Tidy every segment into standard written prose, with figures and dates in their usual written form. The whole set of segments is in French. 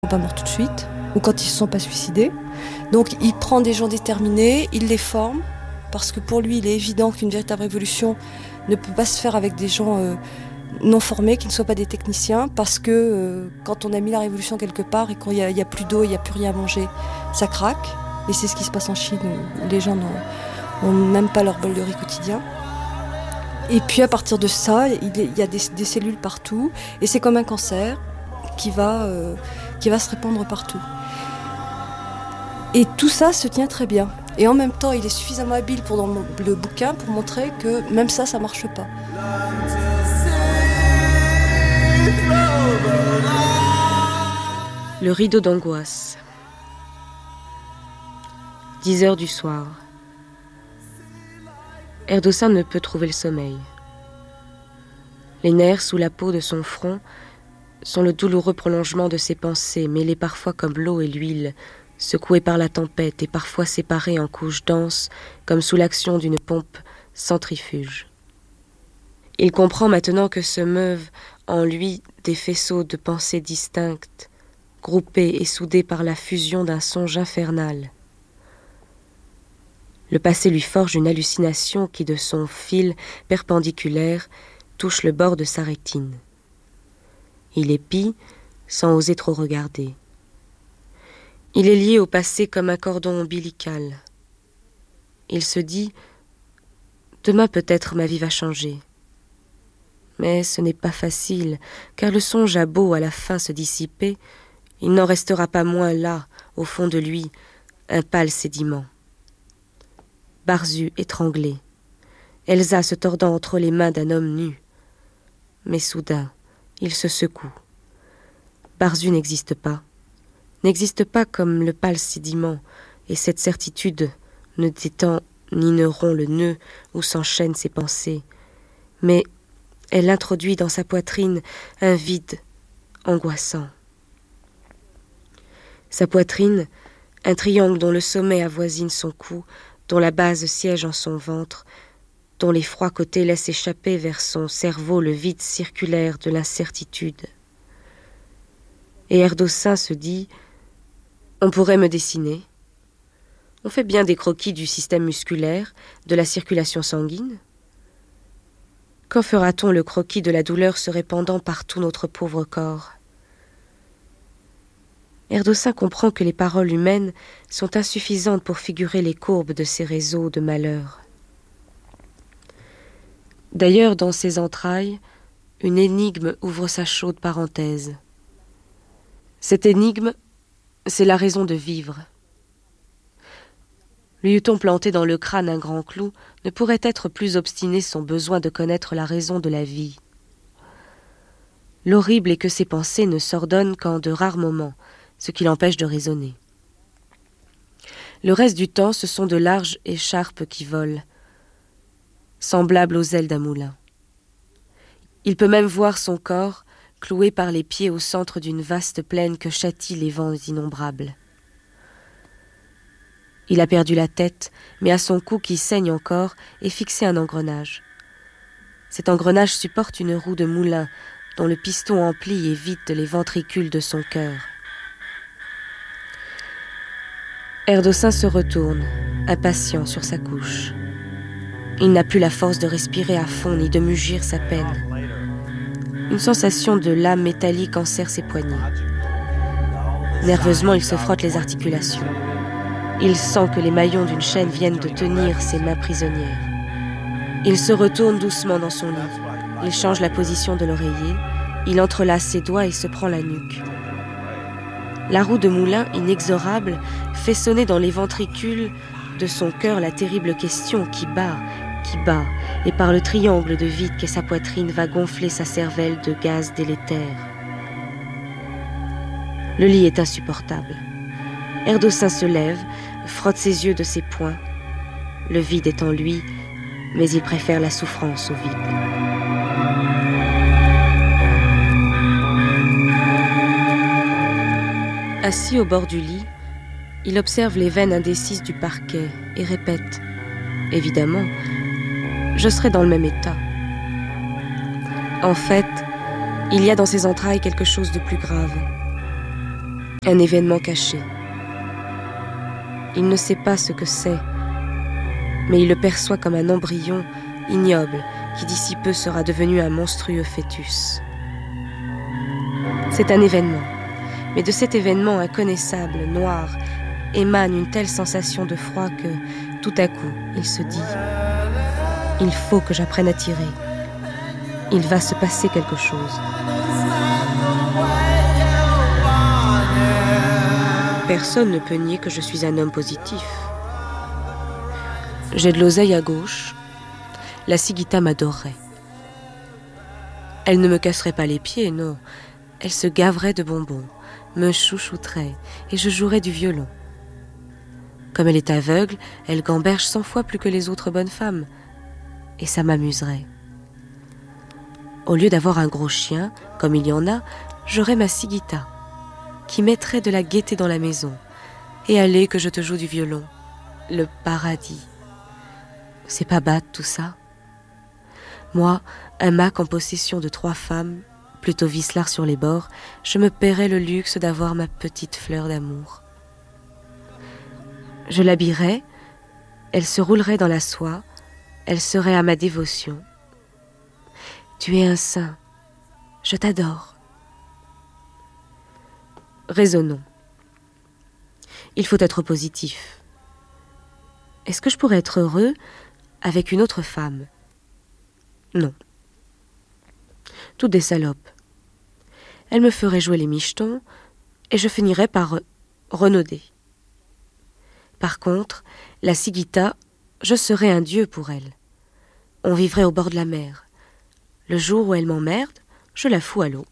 Pas morts tout de suite, ou quand ils ne se sont pas suicidés. Donc il prend des gens déterminés, il les forme, parce que pour lui, il est évident qu'une véritable révolution ne peut pas se faire avec des gens non formés, qui ne soient pas des techniciens, parce que quand on a mis la révolution quelque part et qu'il n'y a plus d'eau, il n'y a plus rien à manger, ça craque. Et c'est ce qui se passe en Chine, où les gens n'ont même pas leur bol de riz quotidien. Et puis à partir de ça, il y a des cellules partout, et c'est comme un cancer qui va se répandre partout. Et tout ça se tient très bien. Et en même temps, il est suffisamment habile dans le bouquin pour montrer que même ça marche pas. Le rideau d'angoisse. 10 heures du soir. Erdossin ne peut trouver le sommeil. Les nerfs sous la peau de son front sont le douloureux prolongement de ses pensées, mêlés parfois comme l'eau et l'huile, secoués par la tempête et parfois séparés en couches denses, comme sous l'action d'une pompe centrifuge. Il comprend maintenant que se meuvent en lui des faisceaux de pensées distinctes, groupés et soudés par la fusion d'un songe infernal. Le passé lui forge une hallucination qui, de son fil perpendiculaire, touche le bord de sa rétine. Il épie, sans oser trop regarder. Il est lié au passé comme un cordon ombilical. Il se dit « Demain peut-être ma vie va changer ». Mais ce n'est pas facile, car le songe a beau à la fin se dissiper, il n'en restera pas moins là, au fond de lui, un pâle sédiment. Barzu étranglé, Elsa se tordant entre les mains d'un homme nu. Mais soudain, il se secoue. Barzu n'existe pas comme le pâle sédiment, et cette certitude ne détend ni ne rompt le nœud où s'enchaînent ses pensées, mais elle introduit dans sa poitrine un vide angoissant. Sa poitrine, un triangle dont le sommet avoisine son cou, dont la base siège en son ventre, dont les froids côtés laissent échapper vers son cerveau le vide circulaire de l'incertitude. Et Erdossin se dit « On pourrait me dessiner. On fait bien des croquis du système musculaire, de la circulation sanguine. Quand fera-t-on le croquis de la douleur se répandant par tout notre pauvre corps ?» Erdossin comprend que les paroles humaines sont insuffisantes pour figurer les courbes de ces réseaux de malheur. D'ailleurs, dans ses entrailles, une énigme ouvre sa chaude parenthèse. Cette énigme, c'est la raison de vivre. Lui eût-on planté dans le crâne un grand clou, ne pourrait être plus obstiné son besoin de connaître la raison de la vie. L'horrible est que ses pensées ne s'ordonnent qu'en de rares moments, ce qui l'empêche de raisonner. Le reste du temps, ce sont de larges écharpes qui volent, semblables aux ailes d'un moulin. Il peut même voir son corps cloué par les pieds au centre d'une vaste plaine que châtient les vents innombrables. Il a perdu la tête, mais à son cou qui saigne encore est fixé un engrenage. Cet engrenage supporte une roue de moulin dont le piston emplit et vide les ventricules de son cœur. Erdossin se retourne, impatient sur sa couche. Il n'a plus la force de respirer à fond ni de mugir sa peine. Une sensation de lame métallique enserre ses poignets. Nerveusement, il se frotte les articulations. Il sent que les maillons d'une chaîne viennent de tenir ses mains prisonnières. Il se retourne doucement dans son lit. Il change la position de l'oreiller. Il entrelace ses doigts et se prend la nuque. La roue de moulin, inexorable, fait sonner dans les ventricules de son cœur la terrible question qui bat, et par le triangle de vide qu'est sa poitrine va gonfler sa cervelle de gaz délétère. Le lit est insupportable. Erdossin se lève, frotte ses yeux de ses poings. Le vide est en lui, mais il préfère la souffrance au vide. Assis au bord du lit, il observe les veines indécises du parquet et répète « Évidemment, je serai dans le même état. » En fait, il y a dans ses entrailles quelque chose de plus grave. Un événement caché. Il ne sait pas ce que c'est, mais il le perçoit comme un embryon ignoble qui d'ici peu sera devenu un monstrueux fœtus. C'est un événement, mais de cet événement inconnaissable, noir, émane une telle sensation de froid que, tout à coup, il se dit « Il faut que j'apprenne à tirer. Il va se passer quelque chose. » Personne ne peut nier que je suis un homme positif. J'ai de l'oseille à gauche. La Siguita m'adorerait. Elle ne me casserait pas les pieds, non. Elle se gaverait de bonbons, me chouchouterait et je jouerais du violon. Comme elle est aveugle, elle gamberge 100 fois plus que les autres bonnes femmes. Et ça m'amuserait. Au lieu d'avoir un gros chien, comme il y en a, j'aurais ma Siguita, qui mettrait de la gaieté dans la maison. Et allez que je te joue du violon. Le paradis. C'est pas bad tout ça? Moi, un Mac en possession de 3 femmes, plutôt vicelard sur les bords, je me paierais le luxe d'avoir ma petite fleur d'amour. Je l'habillerais, elle se roulerait dans la soie, elle serait à ma dévotion. Tu es un saint, je t'adore. Raisonnons. Il faut être positif. Est-ce que je pourrais être heureux avec une autre femme? Non. Toutes des salopes. Elle me ferait jouer les michetons et je finirais par renauder. Par contre, la Siguita, je serais un dieu pour elle. On vivrait au bord de la mer. Le jour où elle m'emmerde, je la fous à l'eau.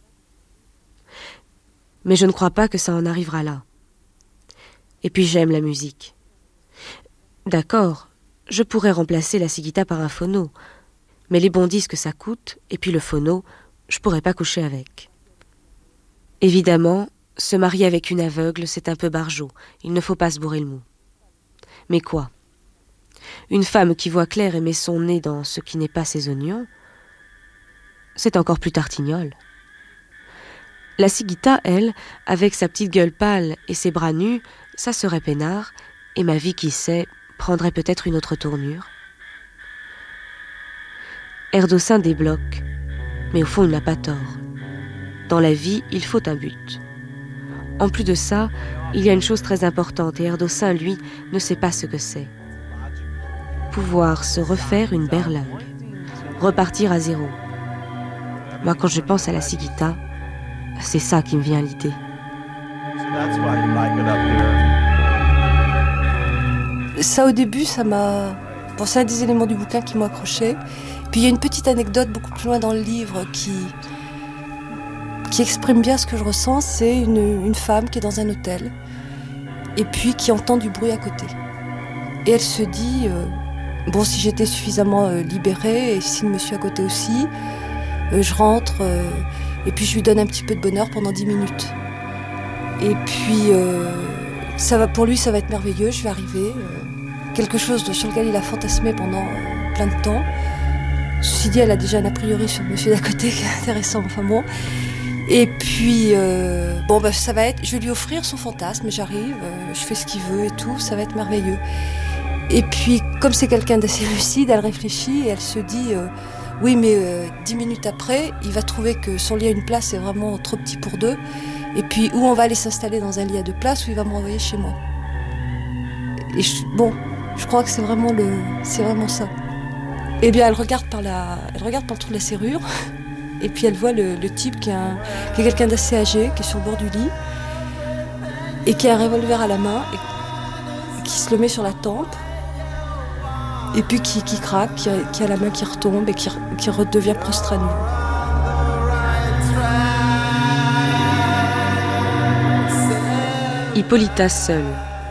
Mais je ne crois pas que ça en arrivera là. Et puis j'aime la musique. D'accord, je pourrais remplacer la Siguita par un phono, mais les bons disques ça coûte, et puis le phono, je pourrais pas coucher avec. Évidemment, se marier avec une aveugle, c'est un peu barjot, il ne faut pas se bourrer le mou. Mais quoi? Une femme qui voit clair et met son nez dans ce qui n'est pas ses oignons, c'est encore plus tartignole. La Siguita, elle, avec sa petite gueule pâle et ses bras nus, ça serait peinard, et ma vie, qui sait, prendrait peut-être une autre tournure. Erdossin débloque, mais au fond il n'a pas tort. Dans la vie, il faut un but. En plus de ça, il y a une chose très importante, et Erdossin, lui, ne sait pas ce que c'est. Pouvoir se refaire une berlingue, repartir à zéro. Moi, quand je pense à la Siguita, c'est ça qui me vient à l'idée. Ça, au début, ça m'a... Bon, c'est un des éléments du bouquin qui m'a accroché. Puis il y a une petite anecdote beaucoup plus loin dans le livre qui exprime bien ce que je ressens. C'est une femme qui est dans un hôtel et puis qui entend du bruit à côté. Et elle se dit, bon, si j'étais suffisamment libérée et si le monsieur à côté aussi, je rentre et puis je lui donne un petit peu de bonheur pendant 10 minutes. Et puis, pour lui, ça va être merveilleux, je vais arriver. Quelque chose sur lequel il a fantasmé pendant plein de temps. Ceci dit, elle a déjà un a priori sur le monsieur d'à côté qui est intéressant, enfin bon. Et puis, ça va être... Je vais lui offrir son fantasme, j'arrive, je fais ce qu'il veut et tout, ça va être merveilleux. Et puis, comme c'est quelqu'un d'assez lucide, elle réfléchit et elle se dit... oui, mais 10 minutes après, il va trouver que son lit à une place est vraiment trop petit pour deux. Et puis, où on va aller s'installer dans un lit à 2 places, où il va me renvoyer chez moi. Et je crois que c'est vraiment ça. Eh bien, elle regarde par le trou de la serrure, et puis elle voit le type qui est quelqu'un d'assez âgé, qui est sur le bord du lit, et qui a un revolver à la main, et qui se le met sur la tempe, et puis qui craque, qui a la main qui retombe, et qui redevient prostré. Hippolyta seule.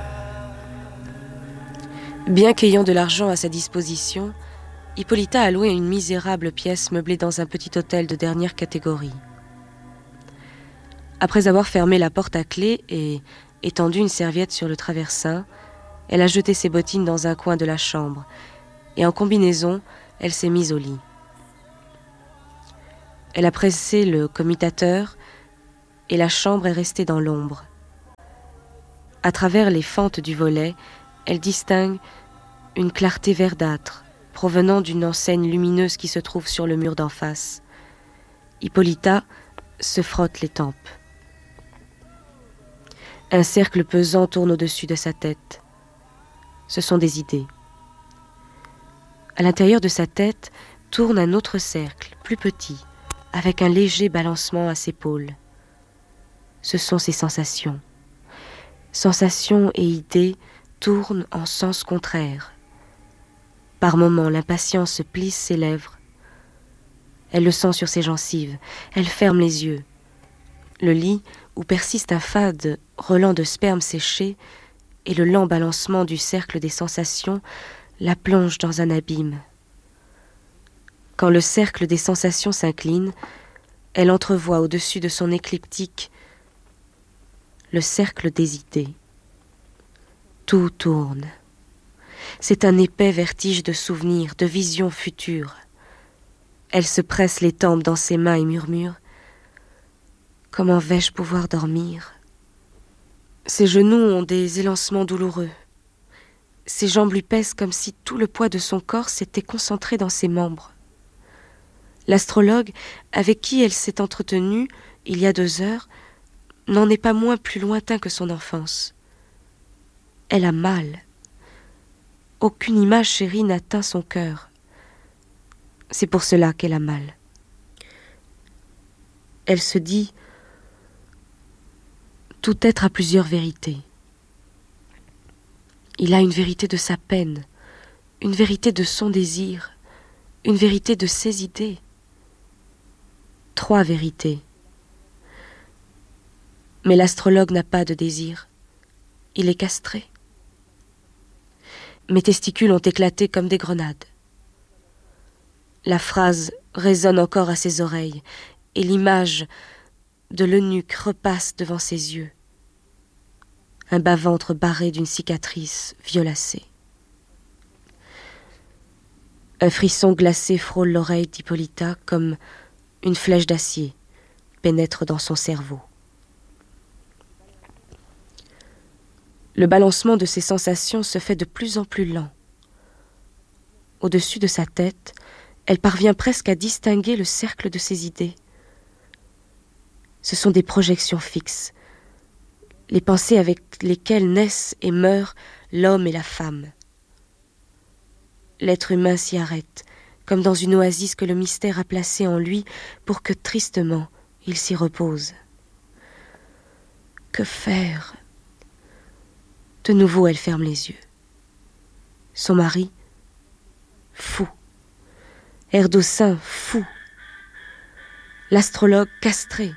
Bien qu'ayant de l'argent à sa disposition, Hippolyta a loué une misérable pièce meublée dans un petit hôtel de dernière catégorie. Après avoir fermé la porte à clé et étendu une serviette sur le traversin, elle a jeté ses bottines dans un coin de la chambre et en combinaison, elle s'est mise au lit. Elle a pressé le commutateur et la chambre est restée dans l'ombre. À travers les fentes du volet, elle distingue une clarté verdâtre provenant d'une enseigne lumineuse qui se trouve sur le mur d'en face. Hippolyta se frotte les tempes. Un cercle pesant tourne au-dessus de sa tête. Ce sont des idées. À l'intérieur de sa tête tourne un autre cercle, plus petit, avec un léger balancement à ses épaules. Ce sont ses sensations. Sensations et idées tournent en sens contraire. Par moments, l'impatience plisse ses lèvres. Elle le sent sur ses gencives. Elle ferme les yeux. Le lit, où persiste un fade relent de sperme séché, et le lent balancement du cercle des sensations la plonge dans un abîme. Quand le cercle des sensations s'incline, elle entrevoit au-dessus de son écliptique le cercle des idées. Tout tourne. C'est un épais vertige de souvenirs, de visions futures. Elle se presse les tempes dans ses mains et murmure « Comment vais-je pouvoir dormir ?» Ses genoux ont des élancements douloureux. Ses jambes lui pèsent comme si tout le poids de son corps s'était concentré dans ses membres. L'astrologue, avec qui elle s'est entretenue il y a 2 heures, n'en est pas moins plus lointain que son enfance. Elle a mal. Aucune image chérie n'atteint son cœur. C'est pour cela qu'elle a mal. Elle se dit « Tout être a plusieurs vérités. Il a une vérité de sa peine, une vérité de son désir, une vérité de ses idées. 3 vérités. Mais l'astrologue n'a pas de désir. Il est castré. Mes testicules ont éclaté comme des grenades. La phrase résonne encore à ses oreilles, et l'image de l'eunuque repasse devant ses yeux. Un bas-ventre barré d'une cicatrice violacée. Un frisson glacé frôle l'oreille d'Hippolyta comme une flèche d'acier pénètre dans son cerveau. Le balancement de ses sensations se fait de plus en plus lent. Au-dessus de sa tête, elle parvient presque à distinguer le cercle de ses idées. Ce sont des projections fixes, les pensées avec lesquelles naissent et meurent l'homme et la femme. L'être humain s'y arrête, comme dans une oasis que le mystère a placée en lui pour que tristement il s'y repose. Que faire ? De nouveau, elle ferme les yeux. Son mari, fou. Erdossin, fou. L'astrologue, castré.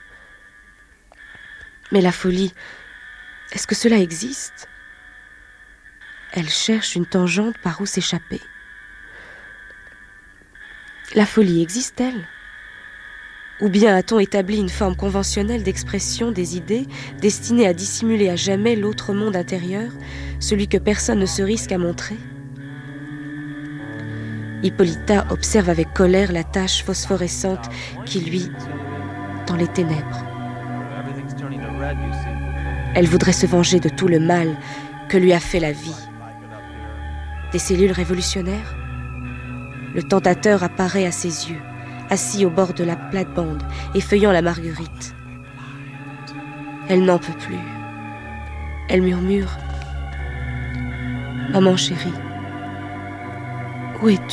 Mais la folie, est-ce que cela existe ? Elle cherche une tangente par où s'échapper. La folie existe-t-elle ? Ou bien a-t-on établi une forme conventionnelle d'expression des idées destinée à dissimuler à jamais l'autre monde intérieur, celui que personne ne se risque à montrer ? Hippolyta observe avec colère la tache phosphorescente qui luit dans les ténèbres. Elle voudrait se venger de tout le mal que lui a fait la vie. Des cellules révolutionnaires ? Le tentateur apparaît à ses yeux, assis au bord de la plate-bande, effeuillant la marguerite. Elle n'en peut plus. Elle murmure « Maman chérie, où es-tu »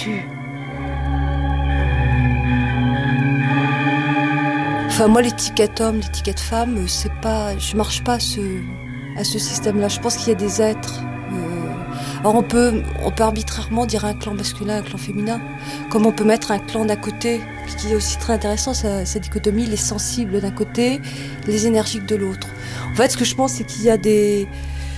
Enfin, moi, l'étiquette homme, l'étiquette femme, c'est pas, je marche pas à ce système-là. Je pense qu'il y a des êtres. Alors on peut arbitrairement dire un clan masculin, un clan féminin, comme on peut mettre un clan d'un côté, ce qui est aussi très intéressant, cette dichotomie, les sensibles d'un côté, les énergiques de l'autre. En fait, ce que je pense, c'est qu'il y a des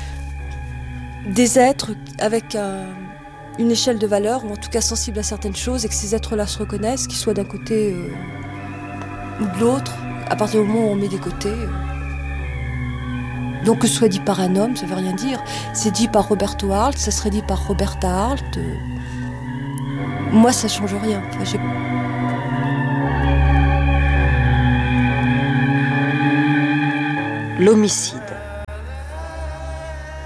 êtres avec une échelle de valeur, ou en tout cas sensibles à certaines choses, et que ces êtres-là se reconnaissent, qu'ils soient d'un côté ou de l'autre, à partir du moment où on met des côtés. Donc que ce soit dit par un homme, ça ne veut rien dire. C'est dit par Roberto Arlt, ça serait dit par Roberta Arlt. Moi, ça ne change rien. Enfin, L'homicide.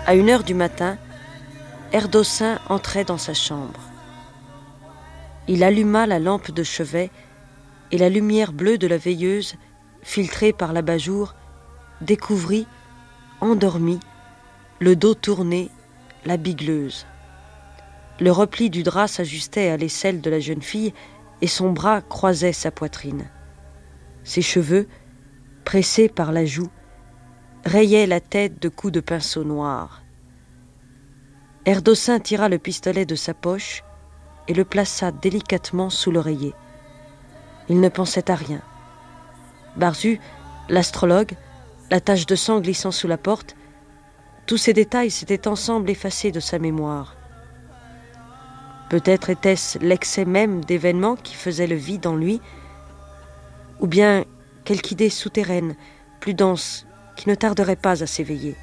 À 1h du matin, Erdossin entrait dans sa chambre. Il alluma la lampe de chevet et la lumière bleue de la veilleuse, filtrée par l'abat-jour, découvrit, endormie, le dos tourné, la bigleuse. Le repli du drap s'ajustait à l'aisselle de la jeune fille et son bras croisait sa poitrine. Ses cheveux, pressés par la joue, rayaient la tête de coups de pinceau noirs. Erdossin tira le pistolet de sa poche et le plaça délicatement sous l'oreiller. Il ne pensait à rien. Barzu, l'astrologue, la tache de sang glissant sous la porte, tous ces détails s'étaient ensemble effacés de sa mémoire. Peut-être était-ce l'excès même d'événements qui faisait le vide en lui, ou bien quelque idée souterraine, plus dense, qui ne tarderait pas à s'éveiller.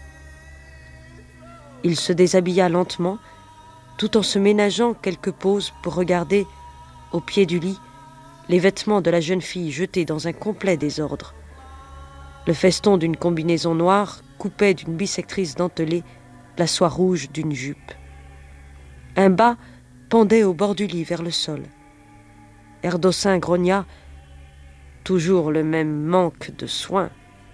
Il se déshabilla lentement, tout en se ménageant quelques pauses pour regarder, au pied du lit, les vêtements de la jeune fille jetés dans un complet désordre. Le feston d'une combinaison noire coupait d'une bissectrice dentelée la soie rouge d'une jupe. Un bas pendait au bord du lit vers le sol. Erdossin grogna, toujours le même manque de soin.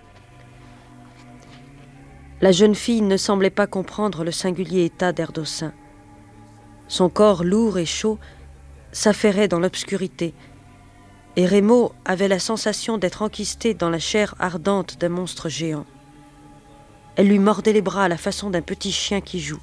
La jeune fille ne semblait pas comprendre le singulier état d'Erdossin. Son corps lourd et chaud s'affairait dans l'obscurité, et Rémo avait la sensation d'être enquisté dans la chair ardente d'un monstre géant. Elle lui mordait les bras à la façon d'un petit chien qui joue.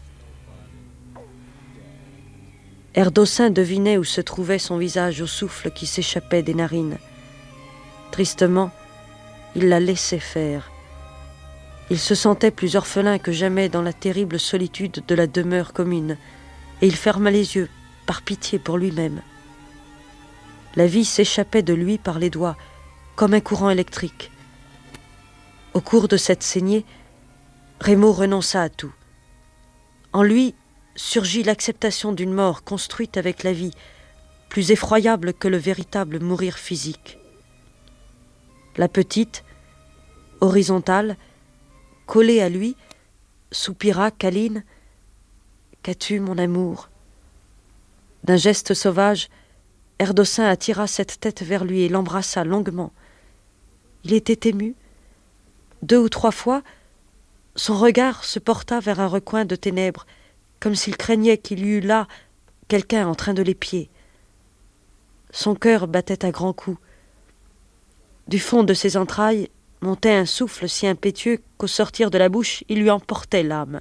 Erdossin devinait où se trouvait son visage au souffle qui s'échappait des narines. Tristement, il la laissait faire. Il se sentait plus orphelin que jamais dans la terrible solitude de la demeure commune, et il ferma les yeux, par pitié pour lui-même. La vie s'échappait de lui par les doigts, comme un courant électrique. Au cours de cette saignée, Rémo renonça à tout. En lui surgit l'acceptation d'une mort construite avec la vie, plus effroyable que le véritable mourir physique. La petite, horizontale, collée à lui, soupira câline. « Qu'as-tu, mon amour ?» D'un geste sauvage, Erdossin attira cette tête vers lui et l'embrassa longuement. Il était ému. 2 ou 3 fois, son regard se porta vers un recoin de ténèbres, comme s'il craignait qu'il y eût là quelqu'un en train de l'épier. Son cœur battait à grands coups. Du fond de ses entrailles montait un souffle si impétueux qu'au sortir de la bouche, il lui emportait l'âme.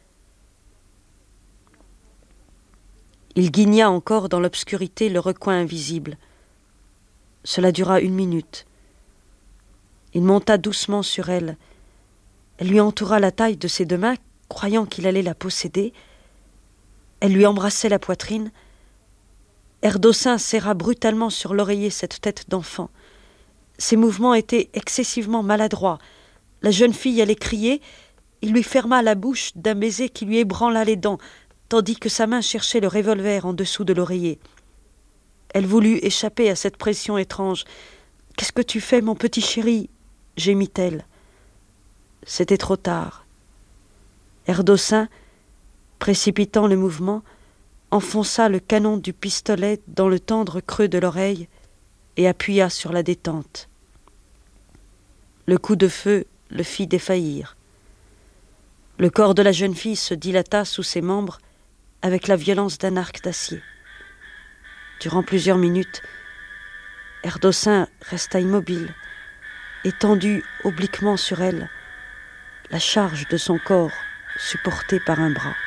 Il guigna encore dans l'obscurité le recoin invisible. Cela dura 1 minute. Il monta doucement sur elle. Elle lui entoura la taille de ses 2 mains, croyant qu'il allait la posséder. Elle lui embrassait la poitrine. Erdossin serra brutalement sur l'oreiller cette tête d'enfant. Ses mouvements étaient excessivement maladroits. La jeune fille allait crier. Il lui ferma la bouche d'un baiser qui lui ébranla les dents, tandis que sa main cherchait le revolver en dessous de l'oreiller. Elle voulut échapper à cette pression étrange. « Qu'est-ce que tu fais, mon petit chéri ?» gémit-elle. C'était trop tard. Erdossin, précipitant le mouvement, enfonça le canon du pistolet dans le tendre creux de l'oreille et appuya sur la détente. Le coup de feu le fit défaillir. Le corps de la jeune fille se dilata sous ses membres avec la violence d'un arc d'acier. Durant plusieurs minutes, Erdossin resta immobile, étendu obliquement sur elle, la charge de son corps supportée par un bras.